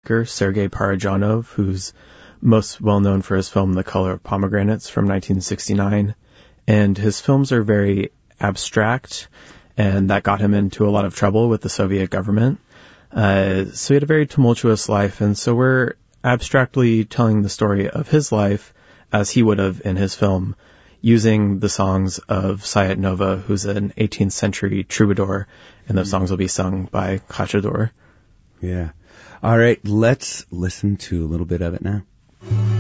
filmmaker, Sergei Parajanov, who's most well known for his film The Color of Pomegranates from 1969. And his films are very abstract, and that got him into a lot of trouble with the Soviet government. So he had a very tumultuous life, and so we're abstractly telling the story of his life as he would have in his film, using the songs of Sayat Nova, who's an 18th century troubadour, and those songs will be sung by Khachador. Yeah. All right, let's listen to a little bit of it now.